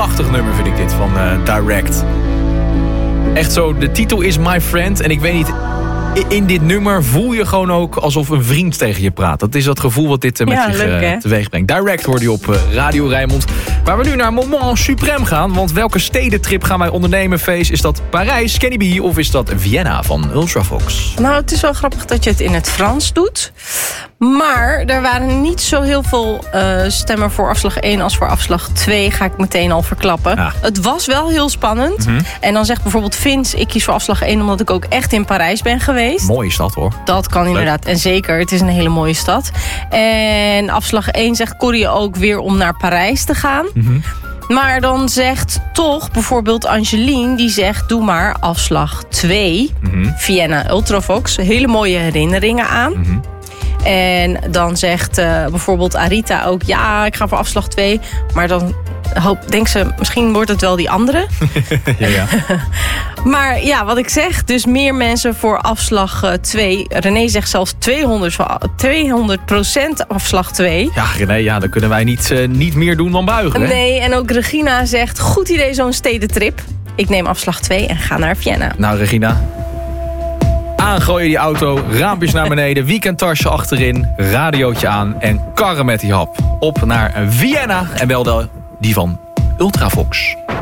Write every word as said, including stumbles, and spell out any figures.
prachtig nummer vind ik dit van uh, Direct. Echt zo, de titel is My Friend. En ik weet niet, in dit nummer voel je gewoon ook alsof een vriend tegen je praat. Dat is dat gevoel wat dit uh, met ja, zich uh, teweeg brengt. Direct hoorde je op uh, Radio Rijnmond. Waar we nu naar Moment Suprême gaan. Want welke stedentrip gaan wij ondernemen, Fees? Is dat Parijs, Kenny B of is dat Vienna van Ultravox? Nou, het is wel grappig dat je het in het Frans doet. Maar er waren niet zo heel veel uh, stemmen voor afslag één als voor afslag twee. Ga ik meteen al verklappen. Ja. Het was wel heel spannend. Mm-hmm. En dan zegt bijvoorbeeld Vince, ik kies voor afslag één omdat ik ook echt in Parijs ben geweest. Mooie stad hoor. Dat kan inderdaad. En zeker, het is een hele mooie stad. En afslag één zegt Corrie ook weer om naar Parijs te gaan. Mm-hmm. Maar dan zegt toch bijvoorbeeld Angeline, die zegt doe maar afslag twee. Mm-hmm. Vienna Ultravox. Hele mooie herinneringen aan. Mm-hmm. En dan zegt uh, bijvoorbeeld Arita ook, ja, ik ga voor afslag twee. Maar dan hoop, denkt ze, misschien wordt het wel die andere. ja, ja. Maar ja, wat ik zeg, dus meer mensen voor afslag twee. René zegt zelfs tweehonderd procent afslag twee. Ja, René, ja, dan kunnen wij niet, uh, niet meer doen dan buigen. Hè? Nee, en ook Regina zegt, goed idee zo'n stedentrip. Ik neem afslag twee en ga naar Vienna. Nou, Regina, aangooien die auto, raampjes naar beneden, weekendtasje achterin, radiootje aan en karren met die hap. Op naar Vienna en wel die van Ultravox.